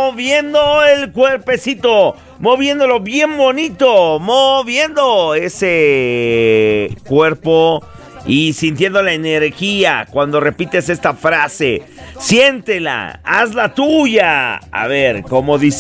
moviendo el cuerpecito, moviéndolo bien bonito, moviendo ese cuerpo y sintiendo la energía cuando repites esta frase. Siéntela, hazla tuya. A ver, ¿cómo dice?